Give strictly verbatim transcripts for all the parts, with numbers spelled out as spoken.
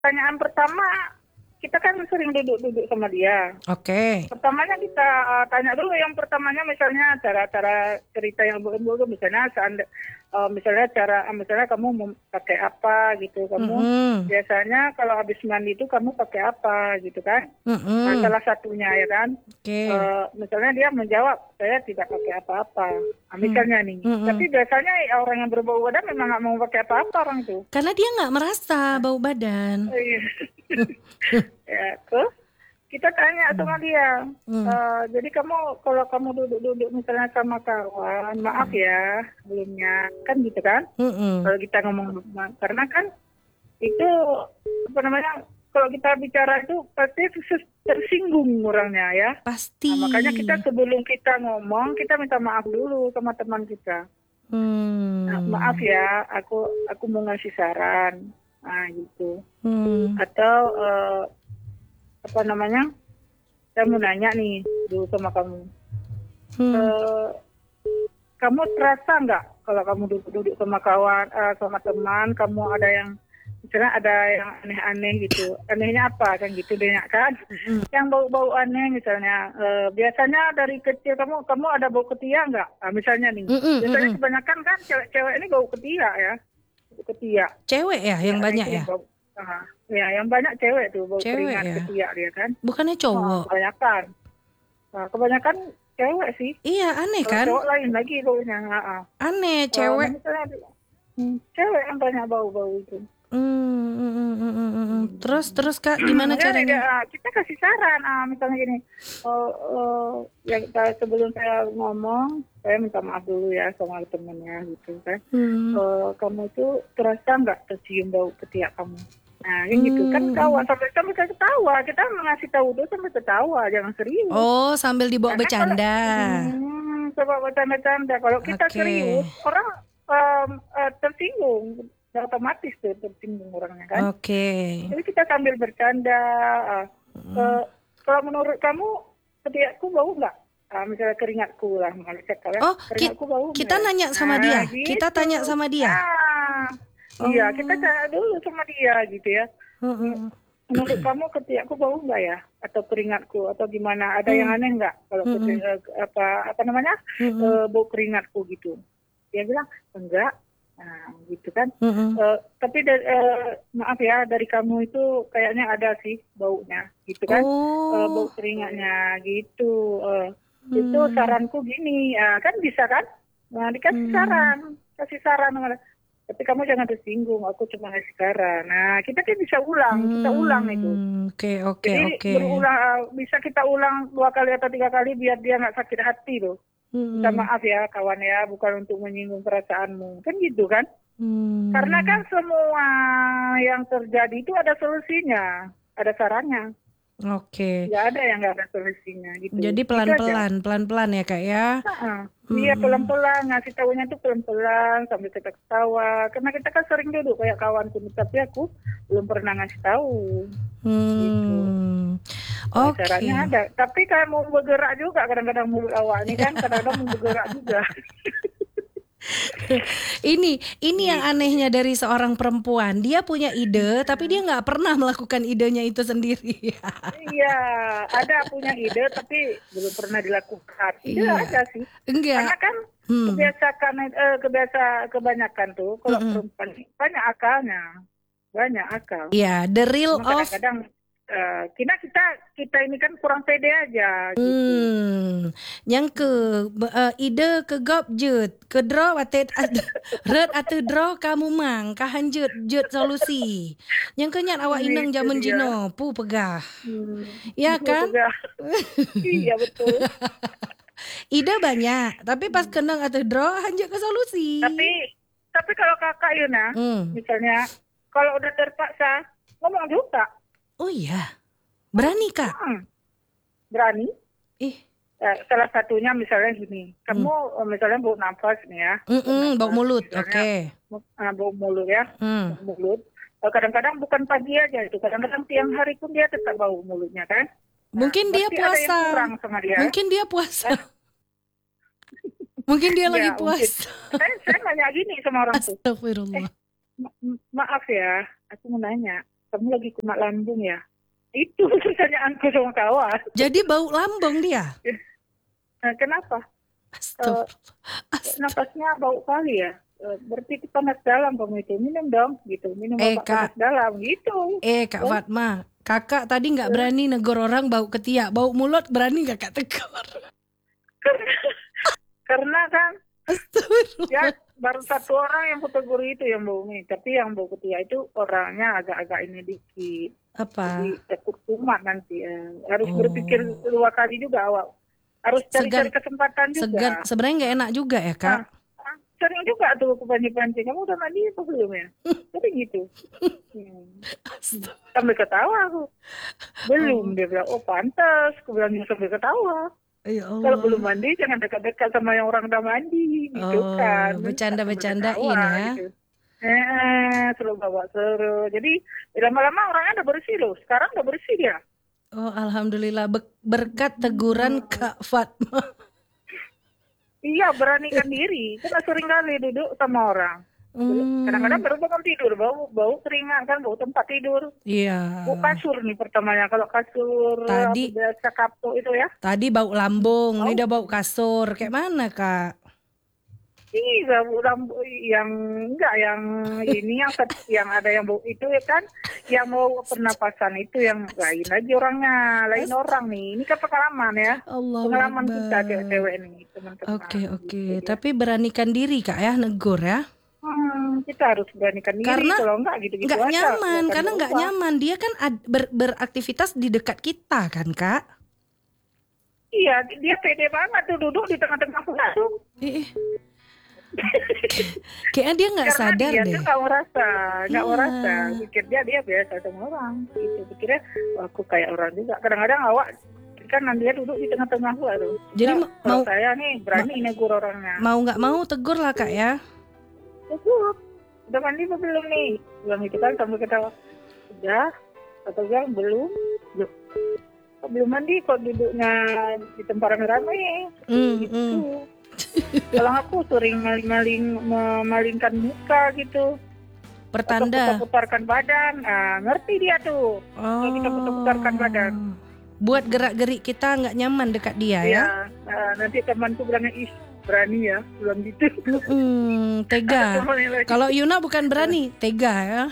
pertanyaan pertama, kita kan sering duduk-duduk sama dia. Oke. Pertamanya kita uh, tanya dulu yang pertamanya misalnya cara-cara cerita yang dulu misalnya seanda, uh, misalnya cara uh, misalnya kamu mau pakai apa gitu. Kamu Mm-mm. biasanya kalau habis mandi itu kamu pakai apa gitu kan. Nah, Mm-mm. salah satunya ya kan. Oke. Uh, misalnya dia menjawab saya tidak pakai apa-apa. Nah, Mm. misalnya nih. Mm-mm. Tapi biasanya ya, orang yang berbau badan memang nggak mau pakai apa-apa orang tuh. Karena dia nggak merasa bau badan. Iya. Ya, terus kita tanya sama dia, Hmm. uh, jadi kamu kalau kamu duduk-duduk misalnya sama kawan, maaf ya sebelumnya, kan gitu kan? Mm-mm. Kalau kita ngomong, karena kan itu apa namanya? Kalau kita bicara itu pasti tersinggung orangnya ya. Pasti. Nah, makanya kita sebelum kita ngomong, kita minta maaf dulu sama teman kita. Hmm. Nah, maaf ya, aku aku mau ngasih saran, nah gitu. Hmm. Atau uh, apa namanya, saya mau nanya nih dulu sama kamu, Hmm. uh, kamu terasa nggak kalau kamu duduk-duduk sama kawan, uh, sama teman, kamu ada yang misalnya ada yang aneh-aneh gitu, anehnya apa kan gitu banyak kan, Hmm. yang bau-bau aneh misalnya, uh, biasanya dari kecil kamu kamu ada bau ketiak nggak? Nah, misalnya nih, Mm-mm. biasanya Mm-mm. kebanyakan kan cewek-cewek ini bau ketiak ya, bau ketiak. Cewek ya yang Ya, banyak itu ya? bau. Nah, ya yang banyak cewek tuh bau Cewek keringat ya? ketiak dia kan. Bukannya Oh, cowok? kebanyakan. Nah, kebanyakan cewek sih. Iya, aneh Kalau kan? cowok lain lagi baunya. Nah, Aneh, uh, cewek. misalnya hmm, cewek yang banyak bau-bau itu. Hmm, hmm, hmm, hmm, hmm, hmm. Terus, terus Kak, gimana Ya, caranya? ya, kita kasih saran. Ah, misalnya gini, oh, oh, ya kita, sebelum saya ngomong, saya minta maaf dulu ya sama temennya gitu kan. Hmm. Uh, kamu itu terasa nggak tercium bau ketiak kamu? Nah, yang gitu kan Hmm. kawan sampai sampai kita ketawa, kita mengasih tahu dulu sampai ketawa, jangan serius. Oh, sambil dibawa Karena kalau bercanda. hmm, coba bercanda-canda, kalau kita Oke. serius orang um, uh, tersinggung, otomatis tuh tersinggung orangnya kan. Oke. Jadi kita sambil bercanda. Uh, uh, kalau menurut kamu ketiakku bau nggak? Uh, misalnya keringatku lah, Malaysia kalau Oh, ki- keringatku bau nggak? kita nanya sama Nah, dia. gitu. Kita tanya sama dia. Ah, Oh. iya, kita tanya dulu sama dia gitu ya. Mm-mm. Menurut kamu ketiakku bau nggak ya? Atau keringatku atau gimana? Ada yang aneh nggak kalau Mm-mm. keti- apa apa namanya Mm-mm. uh, bau keringatku gitu? Dia bilang enggak. Nah, gitu kan. Mm-mm. Uh, tapi dari, uh, maaf ya, dari kamu itu kayaknya ada sih baunya, gitu kan. Uh, bau Oh. keringatnya gitu. Uh, Hmm. Itu saranku gini, ya kan bisa kan? Nah, dikasih Hmm. saran, kasih saran. Tapi kamu jangan tersinggung, aku cuma ngasih saran. Nah, kita kan bisa ulang, kita ulang itu. Hmm. Oke, oke, Jadi oke. berulang, bisa kita ulang dua kali atau tiga kali biar dia nggak sakit hati loh. Hmm. Minta maaf ya kawan ya, bukan untuk menyinggung perasaanmu. Kan gitu kan? Hmm. Karena kan semua yang terjadi itu ada solusinya, ada sarannya. Oke. Nggak ada yang nggak ada solusinya gitu. Jadi Gitu aja. pelan-pelan, pelan-pelan ya Kak ya. Nah, iya pelan-pelan, ngasih tahunya tuh pelan-pelan sambil kita ketawa. Karena kita kan sering duduk kayak kawan tuh, tapi aku belum pernah ngasih tahu. Gitu. Hmm. Nah, Oke. caranya ada. Tapi kan mau bergerak juga kadang-kadang mulut awak ini kan kadang-kadang mau bergerak juga. Ini, ini yang anehnya dari seorang perempuan. Dia punya ide, tapi dia nggak pernah melakukan idenya itu sendiri. Iya, ada punya ide tapi belum pernah dilakukan. Ide Iya. ada sih. Enggak. Karena kan Hmm. kebiasaan eh, kebiasa kebanyakan tuh kalau Mm-mm. perempuan banyak akalnya, banyak akal. Ya, the real Cuma of kadang-kadang eh, kita kita kita ini kan kurang pede aja gitu. Hmm, yang ke be- uh, ide ke gop jut, ke draw atet red atau draw kamu mang, kahan jut jut solusi. Yang kenyat awak inang Itu jaman dia. jino, pu pegah. Hmm. Ya Itu kan? juga. Iya betul. Ide banyak, tapi pas kenang atau draw hanjut ke solusi. Tapi tapi kalau kakak Yuna, Hmm. misalnya kalau udah terpaksa ngomong juga, Oh iya. Berani Kak? hmm, berani. Ih, Ya, salah satunya misalnya gini, kamu eh, misalnya bau nafas nih ya, mm bau mulut. misalnya, Oke. ah, bau mulut ya, Hmm. bau mulut. Eh, Kadang-kadang bukan pagi aja itu, kadang-kadang tiang hari pun dia tetap bau mulutnya kan. Nah, Mungkin dia berarti ada yang puasa. kurang sama dia. Mungkin dia puasa. Mungkin dia Ya, lagi mungkin. puasa. Saya, saya nanya gini sama orang tuh, Astagfirullah. ma- maaf ya, aku mau nanya, kamu lagi kumat lambung ya? Itu pertanyaanku sama kawan. Jadi bau lambung dia. Nah, kenapa? Uh, napasnya bau kali ya. Uh, berarti itu panas dalam kamu itu. Minum dong gitu. Minum eh, obat Kak, panas dalam gitu. Eh Kak oh. Fatma, kakak tadi nggak berani negor orang bau ketiak, bau mulut berani nggak kak tegur? Karena, karena kan ya baru satu orang yang kutegur itu yang bau ini. Tapi yang bau ketiak itu orangnya agak-agak ini dikit. Apa? Jadi takut kumat nanti. Eh. Harus oh. berpikir dua kali juga awal. Harus cari-cari kesempatan juga. Segan, sebenarnya nggak enak juga ya Kak? Nah, sering juga tuh aku pancing-pancing. Kamu udah mandi apa belum ya? Tapi gitu. Hmm. Sambil ketawa aku. Belum. Oh. Dia bilang, oh pantas. Aku bilang sambil ketawa. Ya Allah. Kalau belum mandi jangan dekat-dekat sama yang orang udah mandi. Gitu oh, kan. Bercanda-bercandain ya. Gitu. Eh, seru bawa seru. Jadi lama-lama orangnya udah bersih loh. Sekarang udah bersih dia. Oh alhamdulillah berkat teguran hmm. Kak Fatma. Iya beranikan diri. Kita sering kali duduk sama orang. Hmm. Kadang-kadang baru bangun tidur, bau bau keringat kan, bau tempat tidur. Iya. Bau kasur nih pertamanya. Kalau kasur tadi biasa kapto itu ya. Tadi bau lambung, ini udah bau kasur. Kayak mana Kak? Iya, bau yang enggak yang ini yang yang ada yang bau itu ya kan, yang mau pernapasan itu yang lain lagi orangnya, lain orang nih. Ini kan pengalaman ya. Allah pengalaman Allah. Kita cewek-cewek nih, teman-teman. Oke, okay, oke. Okay. Gitu, Tapi ya. Beranikan diri Kak ya, negur ya. Hmm, kita harus beranikan diri. Karena kalau enggak gitu-gitu enggak aja. nyaman, karena enggak nyaman. Dia kan ad, ber, beraktivitas di dekat kita kan Kak. Iya, dia pede banget tuh duduk di tengah-tengah pula tuh. Eh. Kayaknya dia nggak sadar dia deh. Karena dia tuh nggak merasa, nggak iya. merasa. Pikir dia dia biasa sama orang. Gitu. Pikirnya oh, aku kayak orang juga. Kadang-kadang awak kan nanti dia duduk di tengah-tengah pula tuh. Jadi nah, mau saya nih berani ma- negur orangnya. Mau nggak mau tegur lah Kak ya. Tegur. Udah mandi apa belum nih? Bilang itu kan sambil ketawa. Udah. Atau bilang belum. Belum. Belum mandi kok duduknya di tempat rame-rame. Mm, gitu. Mm. Kalau aku sering maling-maling memalingkan muka gitu. Pertanda. Atau putar-putarkan badan. Nah, ngerti dia tuh. Oh. Kita putar-putarkan badan. Buat gerak-gerik kita nggak nyaman dekat dia ya. Ya. Nah, nanti temanku bilangnya ih berani ya, bilang gitu. Hmm, tega. Kalau Yuna bukan berani, tega ya.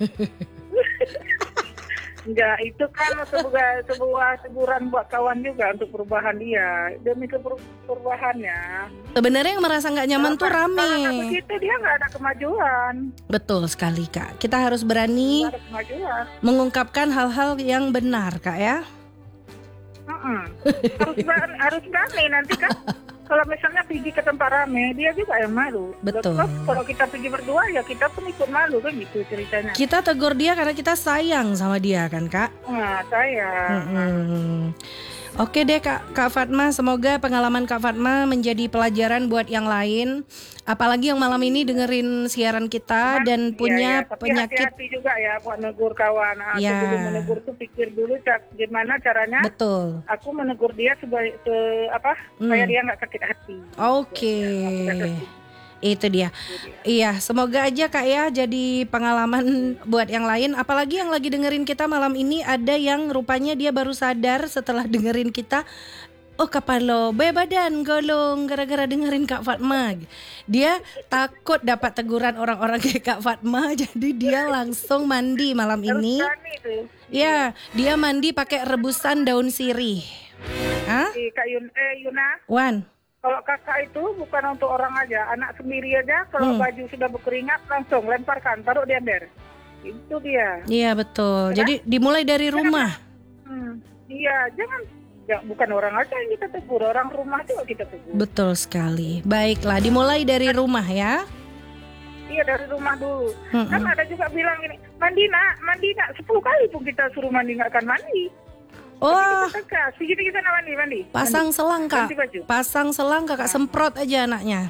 Enggak, itu kan sebuah sebuah teguran buat kawan juga untuk perubahan dia. Demi perubahannya. Sebenarnya yang merasa nggak nyaman kalau tuh rame. Kalau begitu dia nggak ada kemajuan. Betul sekali Kak. Kita harus berani mengungkapkan hal-hal yang benar Kak ya. Uh-uh. harus berani, harus berani nanti kan. Kalau misalnya pergi ke tempat rame, dia juga yang malu. Betul. Terus, kalau kita pergi berdua, ya kita pun ikut malu kan gitu ceritanya. Kita tegur dia karena kita sayang sama dia kan Kak? Nah, sayang. Hmm. Oke deh Kak, Kak Fatma, semoga pengalaman Kak Fatma menjadi pelajaran buat yang lain. Apalagi yang malam ini dengerin siaran kita nah, dan punya iya, iya. Tapi penyakit. Hati-hati juga ya buat negur kawan. Nah, ya. Sebelum menegur tuh pikir dulu gimana caranya. Betul. Aku menegur dia sebagai se, apa hmm. supaya dia nggak sakit hati. Oke. Okay. Itu dia. Iya, semoga aja Kak ya jadi pengalaman buat yang lain. Apalagi yang lagi dengerin kita malam ini ada yang rupanya dia baru sadar setelah dengerin kita. Oh kapalo, badan golong gara-gara dengerin Kak Fatma. Dia takut dapat teguran orang-orang kayak Kak Fatma, jadi dia langsung mandi malam ini. Ya, dia mandi pakai rebusan daun sirih. Hah? Kak Yun, eh, Yuna. Wan. Kalau kakak itu bukan untuk orang aja, anak sendiri aja. Kalau hmm. baju sudah berkeringat langsung lemparkan, taruh di ember. Itu dia. Iya betul. Kenapa? Jadi dimulai dari rumah. Hmm. Iya, jangan. Ya, bukan orang aja yang kita tegur, orang rumah juga kita tegur. Betul sekali. Baiklah, dimulai dari rumah ya. Iya dari rumah dulu. Hmm. Kan ada juga bilang gini, mandi nak, mandi nak. Sepuluh kali pun kita suruh mandi nggak akan mandi. Oh, segitu kita nak mandi, mandi. Pasang mandi. selang kak, pasang selang kakak semprot aja anaknya.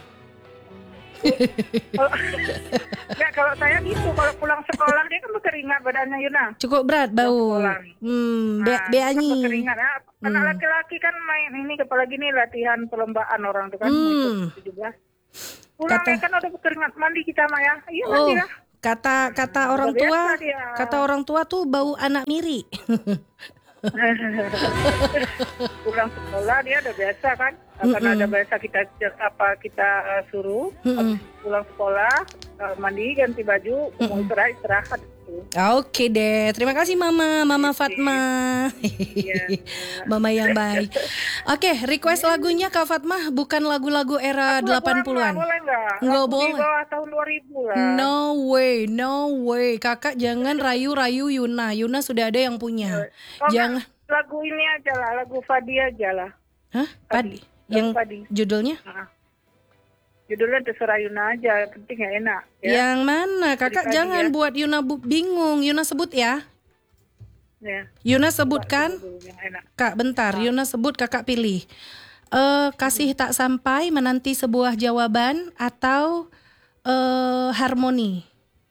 Enggak, kalau saya gitu, kalau pulang sekolah dia kan berkeringat badannya Yuna. Cukup berat bau. Hmm, nah, be anyi. Berkeringat. Nah, hmm. Anak laki-laki kan main ini apalagi nih latihan perlombaan orang tuh kan hmm. tujuh belas. Pulang Kata... kan udah berkeringat, mandi kita mah ya. Iya oh. mandi lah. Kata kata orang Udah tua, biasa dia. kata orang tua tuh bau anak miri. Pulang sekolah dia udah biasa kan, karena ada biasa kita apa kita uh, suruh Mm-mm. pulang sekolah, uh, mandi ganti baju, mau istirahat istirahat gitu. Oke deh, terima kasih Mama, Mama Fatma. Iya. Mama yang baik. Oke, request lagunya Kak Fatma bukan lagu-lagu era Aku lagu delapan lama, puluhan. boleh nggak? Nggak Lagu boleh. Di bawah tahun dua ribu lah. No way, no way. Kakak jangan rayu-rayu Yuna. Yuna sudah ada yang punya. Oh, Jangan. nggak, lagu ini aja lah, lagu Fadi aja lah. Hah? Padi? Lagu Yang Fadi. judulnya? Nah, judulnya terserah Yuna aja, penting ya enak. Ya. Yang mana? Kakak Dari tadi jangan ya. buat Yuna bu- bingung. Yuna sebut ya. Ya. Yuna sebutkan. Dulu yang enak. Kak, bentar. Yuna sebut, kakak pilih. Eh, kasih tak sampai, menanti sebuah jawaban, atau eh, harmoni.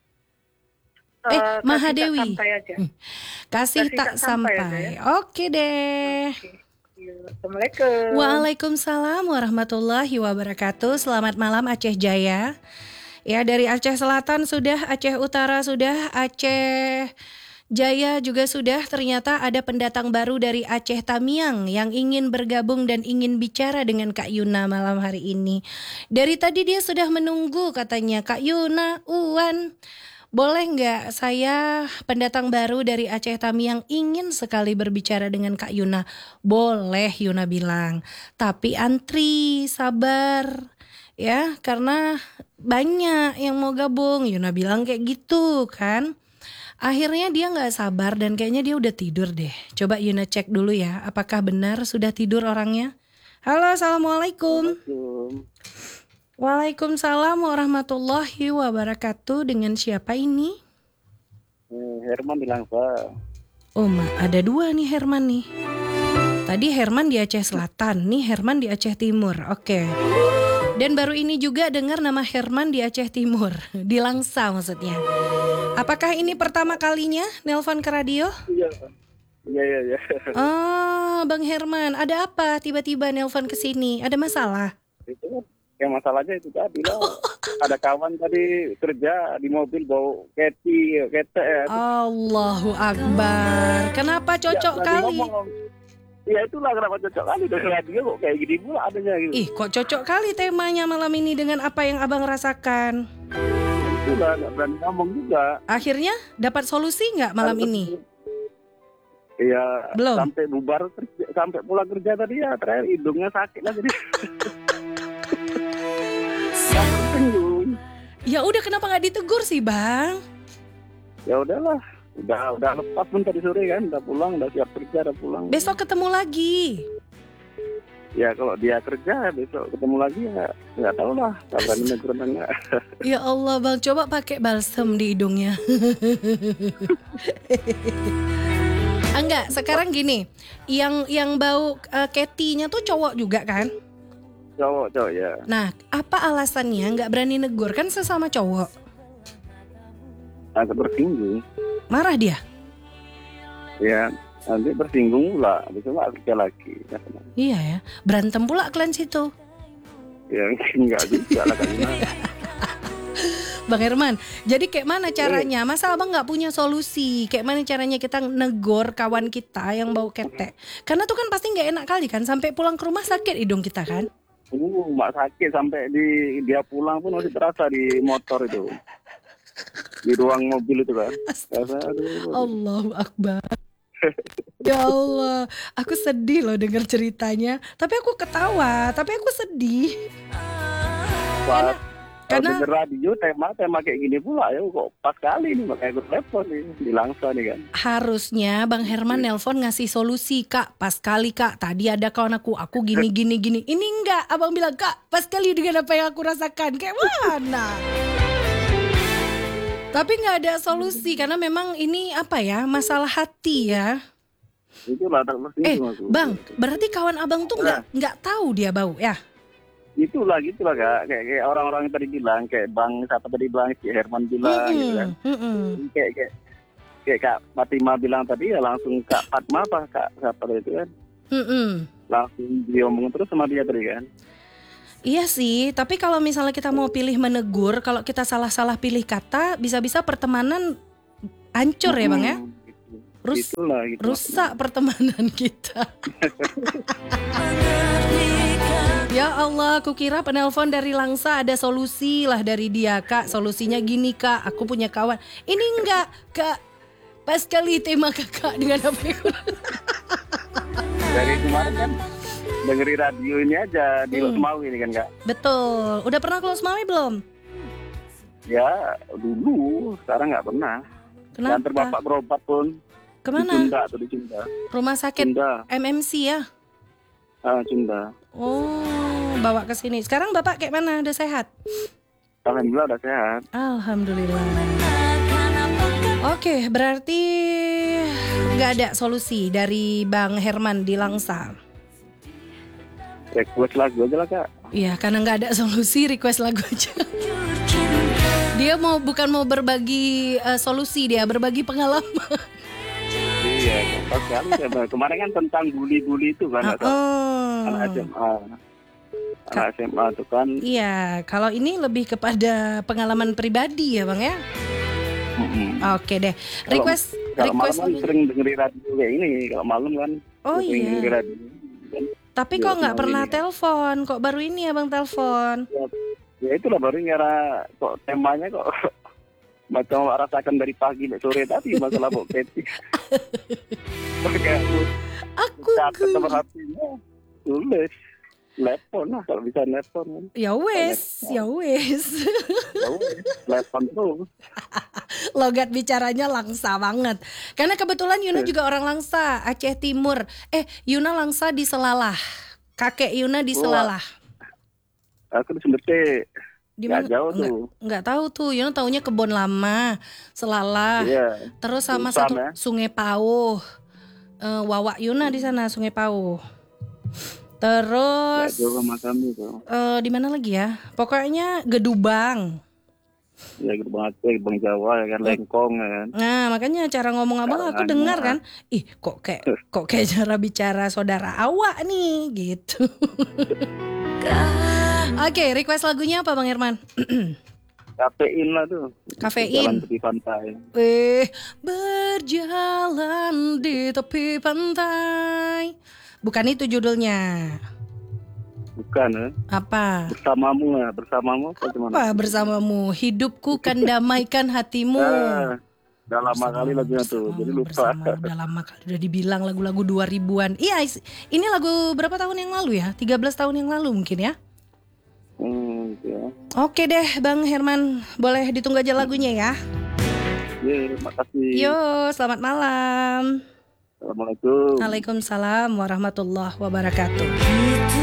Eh, Eh, kasih Mahadewi. tak sampai aja. Kasih, Kasih tak, tak sampai sampai. aja Oke deh. Oke. Iya, Assalamualaikum. Waalaikumsalam warahmatullahi wabarakatuh. Selamat malam Aceh Jaya. Ya, dari Aceh Selatan sudah, Aceh Utara sudah, Aceh Jaya juga sudah. Ternyata ada pendatang baru dari Aceh Tamiang yang ingin bergabung dan ingin bicara dengan Kak Yuna malam hari ini. Dari tadi dia sudah menunggu katanya, Kak Yuna, Uwan, boleh nggak saya pendatang baru dari Aceh Tamiang ingin sekali berbicara dengan Kak Yuna? Boleh, Yuna bilang. Tapi antri, sabar. Ya, karena banyak yang mau gabung. Yuna bilang kayak gitu kan. Akhirnya dia nggak sabar dan kayaknya dia udah tidur deh. Coba Yuna cek dulu ya, apakah benar sudah tidur orangnya? Halo, Assalamualaikum. Waalaikumsalam warahmatullahi wabarakatuh. Dengan siapa ini? Herman bilang Pak. Oh, Ma, ada dua nih Herman nih. Tadi Herman di Aceh Selatan, nih Herman di Aceh Timur. Oke. Dan baru ini juga dengar nama Herman di Aceh Timur, di Langsa maksudnya. Apakah ini pertama kalinya nelpon ke radio? Iya. Iya iya iya. Ah, Bang Herman, ada apa tiba-tiba nelpon ke sini? Ada masalah? Itu yang masalahnya itu tadi lah. Ada kawan tadi kerja di mobil bawa keti, ketek ya. Allahu Akbar. Kenapa cocok Ya, kali? ngomong, ya itulah kenapa cocok kali dari radio kok kayak gini pula adanya gitu. Ih, kok cocok kali temanya malam ini dengan apa yang Abang rasakan? Itulah nggak berani ngomong juga. Akhirnya dapat solusi nggak malam ini? Iya. Belum? Sampai bubar kerja- sampai pulang kerja tadi ya terakhir hidungnya sakit lah jadi. Tenyum. Ya udah, kenapa nggak ditegur sih Bang? Ya udahlah, udah udah lepas pun tadi sore kan, udah pulang, udah siap kerja, udah pulang. Besok ketemu lagi. Ya kalau dia kerja besok ketemu lagi ya nggak tahu lah, kapan negur atau enggak. Ya Allah Bang, coba pakai balsam di hidungnya. Enggak, sekarang gini, yang yang bau uh, ketinya tuh cowok juga kan? Cowok cowok ya. Nah, apa alasannya nggak berani negur, kan sesama cowok? Agak bersinggung. Marah dia? Ya nanti bersinggung pula, besok nggak kerja lagi. Iya ya, berantem pula kalian situ. Ya enggak juga lah kan. Bang Herman, jadi kayak mana caranya? Masa abang nggak punya solusi? Kayak mana caranya kita negor kawan kita yang bau ketek? Karena tuh kan pasti nggak enak kali kan, sampai pulang ke rumah sakit hidung kita kan? Uh, mbak sakit sampai di dia pulang pun masih terasa di motor itu, di ruang mobil itu kan. Rasa, aduh. Allahu Akbar. Ya Allah, aku sedih loh dengar ceritanya. Tapi aku ketawa, tapi aku sedih. Pas Karena- kalau denger radio tema tema kayak gini pula ya kok pas kali nih makanya gue telepon nih di Langsa nih kan. Harusnya Bang Herman nelpon ngasih solusi, Kak. Pas kali Kak, tadi ada kawan aku, aku gini gini gini. Ini enggak, abang bilang Kak, pas kali dengan apa yang aku rasakan. Kayak mana? Tapi nggak ada solusi karena memang ini apa ya, masalah hati ya. Itulah tak Eh, tersinggung aku. Bang, berarti kawan abang tuh nggak nggak tahu dia bau ya? Itulah gitulah kak, kayak, kayak orang-orang yang tadi bilang, kayak Bang siapa tadi bilang, si Herman bilang gitu kan. Mm-mm. Kayak kayak kayak Kak Fatima bilang tadi ya langsung Kak Fatma apa Kak siapa tadi itu kan. Mm-mm. Langsung diomongin terus sama dia tadi kan. Iya sih, tapi kalau misalnya kita mau pilih menegur, kalau kita salah-salah pilih kata, bisa-bisa pertemanan hancur ya Bang ya? Hmm, gitu. Rus- Itulah, gitu rusak pertemanan kita. Ya Allah, aku kira penelpon dari Langsa ada solusi lah dari dia. Kak, solusinya gini Kak, aku punya kawan. Ini enggak, Kak. Pas kali tema kakak dengan H P ku. Dari kemarin kan dengerin radio ini aja di Hmm. Losmawi ini kan Kak. Betul. Udah pernah ke Losmawi belum? Ya dulu, sekarang nggak pernah. Kenapa? Antar bapak berobat pun di Kemana? Cunda atau di Cunda. Rumah sakit Cunda, M M C ya? ah, Cunda. Oh, bawa ke sini. Sekarang Bapak kayak mana? Udah sehat? Alhamdulillah udah sehat. Alhamdulillah. Oke, berarti nggak ada solusi dari Bang Herman di Langsa. Request lagu aja lah Kak. Iya, karena nggak ada solusi, request lagu aja. Dia mau bukan mau berbagi uh, solusi, dia berbagi pengalaman. Iya, pas sekali ya, Bang. Kemarin kan tentang bully-bully itu kan, atau Oh. anak S M A, anak S M A itu kan. Iya, kalau ini lebih kepada pengalaman pribadi ya Bang ya. mm-mm. Oke deh. Kalau- Request Kalau request malam kan lagu- sering dengerin radio kayak ini, kalau malam kan. Oh, sering iya. dengerin radio. Kan. Tapi Iya, kok nggak malam pernah ini. telepon? Kok baru ini Abang telepon? Ya itulah baru ngira kok temanya kok macam awak rasakan dari pagi sampai sore tadi masalah Bok Keti. Pakai aku Aku catat nomor H P-nya, tulis. Telepon lah kalau bisa telepon kan. ya wes, ya wes. Ya wes, telepon terus. Logat bicaranya Langsa banget. Karena kebetulan Yuna juga orang Langsa, Aceh Timur. Eh, Yuna Langsa di Selalah. Kakek Yuna di Wah. Selalah. Aku di Sembete. Di Nggak mana? jauh Nggak, tuh. nggak tahu tuh. Yuna taunya Kebon Lama, Selalah. Iya. Terus sama Sultan, satu ya. Sungai Pauh. Eh, Wawak Yuna di sana Sungai Pauh. Nggak Terus jauh sama kami tuh. eh, di mana lagi ya? Pokoknya Gedubang. Ya gitu Bang Aceh, Bang Jawa ya kan, Lengkong ya kan. Nah, makanya cara ngomong abang aku Caranya. dengar kan. Ih, kok kayak kok kayak cara bicara saudara awak nih gitu. Oke, request lagunya apa Bang Herman? Kafein lah tuh. Kafein. Jalan tepi pantai. Eh, berjalan di tepi pantai. Bukan itu judulnya. Bukan ya. Apa? Bersamamu lah, bersamamu apa gimana? Apa bersamamu? Hidupku kan damaikan hatimu. Ah, udah lama kali lagunya tuh, Bersamamu, jadi lupa. bersama, udah lama kali udah dibilang lagu-lagu dua ribuan. Iya, is- ini lagu berapa tahun yang lalu ya? tiga belas tahun yang lalu mungkin ya. Hmm, gitu ya. Oke deh Bang Herman, boleh ditunggu aja lagunya ya. Iya, makasih. Yo, selamat malam. Assalamualaikum. Waalaikumsalam warahmatullahi wabarakatuh.